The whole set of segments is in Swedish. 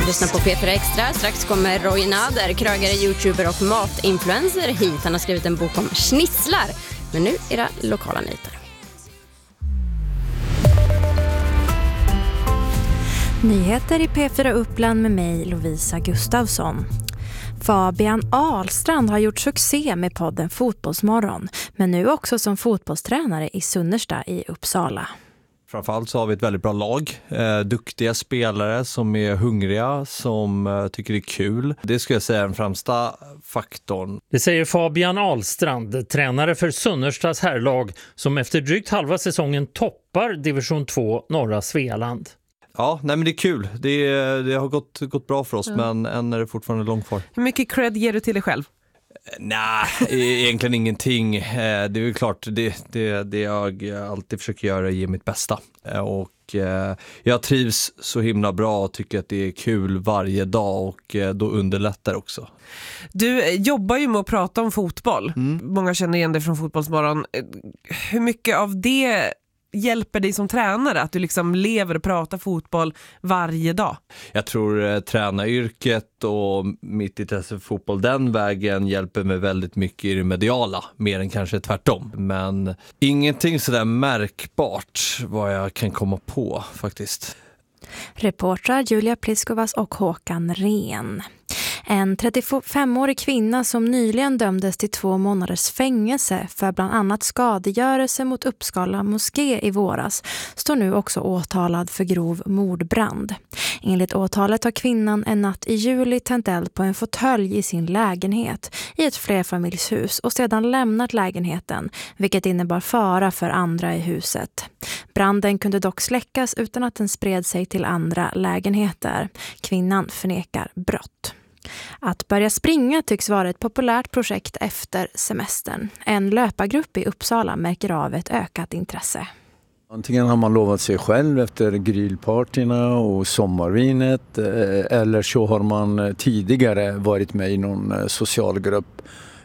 Lyssna på P4 Extra. Strax kommer Roy Nader, krögare, youtuber och matinfluencer hit. Han har skrivit en bok om schnitzlar. Men nu era lokala nyheter. Nyheter i P4 Uppland med mig, Lovisa Gustafsson. Fabian Ahlstrand har gjort succé med podden Fotbollsmorgon, men nu också som fotbollstränare i Sunnersta i Uppsala. Framförallt så har vi ett väldigt bra lag, duktiga spelare som är hungriga, som tycker det är kul. Det skulle jag säga är den främsta faktorn. Det säger Fabian Ahlstrand, tränare för Sunnerstas herrlag som efter drygt halva säsongen toppar division 2 norra Svealand. Ja, nej men det är kul. Det har gått bra för oss, men än är det fortfarande långt kvar. Hur mycket cred ger du till dig själv? Nej, egentligen ingenting. Det är väl klart, det jag alltid försöker göra är att ge mitt bästa. Och jag trivs så himla bra och tycker att det är kul varje dag, och då underlättar också. Du jobbar ju med att prata om fotboll. Många känner igen dig från Fotbollsmorgon. Hur mycket av det hjälper dig som tränare att du liksom lever och pratar fotboll varje dag? Jag tror tränaryrket och mitt intresse för fotboll den vägen hjälper mig väldigt mycket i det mediala, mer än kanske tvärtom. Men ingenting sådär märkbart vad jag kan komma på faktiskt. Reportrar Julia Pliskovas och Håkan Ren. En 35-årig kvinna som nyligen dömdes till 2 månaders fängelse för bland annat skadegörelse mot Uppsala moské i våras står nu också åtalad för grov mordbrand. Enligt åtalet har kvinnan en natt i juli tänt eld på en fåtölj i sin lägenhet i ett flerfamiljshus och sedan lämnat lägenheten, vilket innebar fara för andra i huset. Branden kunde dock släckas utan att den spred sig till andra lägenheter. Kvinnan förnekar brott. Att börja springa tycks vara ett populärt projekt efter semestern. En löpargrupp i Uppsala märker av ett ökat intresse. Antingen har man lovat sig själv efter grillpartyna och sommarvinet, eller så har man tidigare varit med i någon socialgrupp.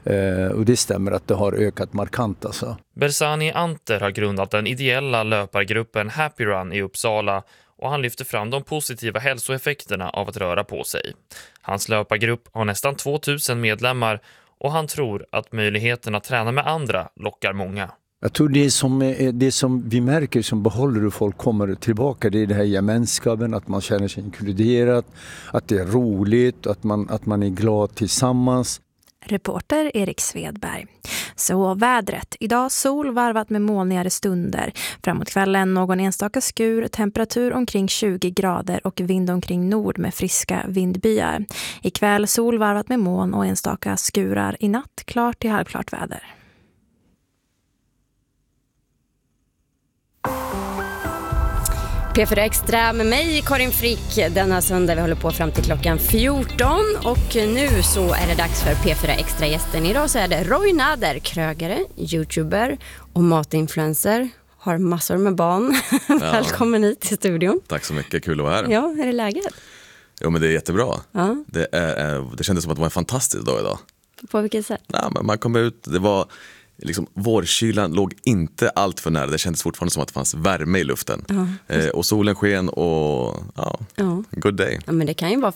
Och det stämmer att det har ökat markant alltså. Bersani Anter har grundat den ideella löpargruppen Happy Run i Uppsala och han lyfter fram de positiva hälsoeffekterna av att röra på sig. Hans löpargrupp har nästan 2000 medlemmar och han tror att möjligheten att träna med andra lockar många. Jag tror det som vi märker som behåller hur folk kommer tillbaka, det är det här gemenskapen, att man känner sig inkluderad, att det är roligt, att man är glad tillsammans. Reporter Erik Svedberg. Så vädret. Idag sol varvat med molnigare stunder. Framåt kvällen någon enstaka skur, temperatur omkring 20 grader och vind omkring nord med friska vindbyar. Ikväll sol varvat med moln och enstaka skurar. I natt klart till halvklart väder. P4 Extra med mig, Karin Frick, denna söndag. Vi håller på fram till klockan 14 och nu så är det dags för P4 Extra-gästen. Idag så är det Roy Nader, krögare, youtuber och matinfluencer. Har massor med barn. Ja. Välkommen hit till studion. Tack så mycket, kul att vara här. Ja, är det läget? Jo, men det är jättebra. Ja. Det kändes som att det var en fantastisk dag idag. På vilket sätt? Ja, men man kom ut, det var liksom, vårkylan låg inte allt för nära. Det kändes fortfarande som att det fanns värme i luften. Och solen sken och good day. Ja, men det kan ju vara